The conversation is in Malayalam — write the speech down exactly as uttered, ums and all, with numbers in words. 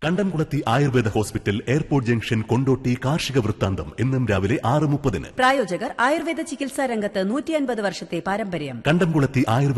കണ്ടംകുളത്തി Ayurveda hospital, airport junction, Kondotty. കാർഷിക വൃത്താന്തം എന്നും രാവിലെ ആറ് മുപ്പതിന്. പ്രായോജകർ ആയുർവേദ ചികിത്സാ രംഗത്ത് നൂറ്റി അൻപത് വർഷത്തെ പാരമ്പര്യം. കണ്ടംകുളത്തി ആയുർവേദ